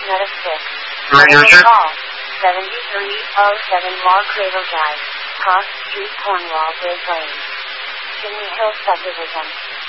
Not a stick. Manager? Call 7307 Log Cradle Drive, Cross Street, Cornwall, Bridge Lane. Chimney Hill Subdivision.